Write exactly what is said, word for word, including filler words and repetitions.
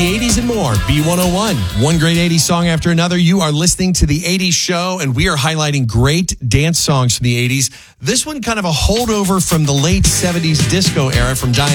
eighties and more. B one oh one. One great eighties song after another. You are listening to The eighties Show, and we are highlighting great dance songs from the eighties. This one kind of a holdover from the late seventies disco era from Giant